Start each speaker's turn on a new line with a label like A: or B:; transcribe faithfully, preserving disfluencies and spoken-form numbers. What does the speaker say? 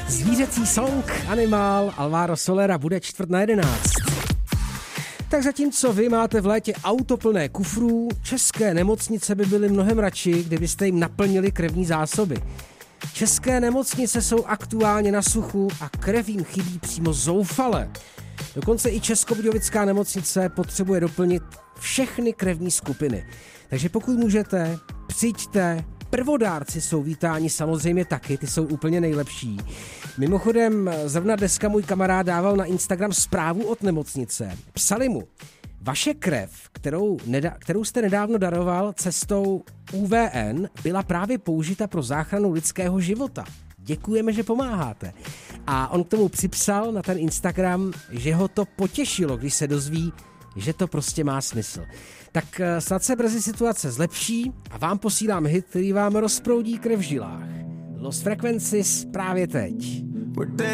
A: Zvířecí song Animál Alvaro Solera bude čtvrt na jedenáct. Tak zatímco vy máte v létě auto plné kufrů, české nemocnice by byly mnohem radši, kdybyste jim naplnili krevní zásoby. České nemocnice jsou aktuálně na suchu a krev jim chybí přímo zoufale. Dokonce i Českobudějovická nemocnice potřebuje doplnit všechny krevní skupiny. Takže pokud můžete, přijďte. Prvodárci jsou vítáni samozřejmě taky, ty jsou úplně nejlepší. Mimochodem, zrovna dneska můj kamarád dával na Instagram zprávu od nemocnice. Psali mu, vaše krev, kterou, neda- kterou jste nedávno daroval cestou U V N, byla právě použita pro záchranu lidského života. Děkujeme, že pomáháte. A on k tomu připsal na ten Instagram, že ho to potěšilo, když se dozví, že to prostě má smysl. Tak snad se brzy situace zlepší a vám posílám hit, který vám rozproudí krev v žilách. Lost Frequencies právě teď.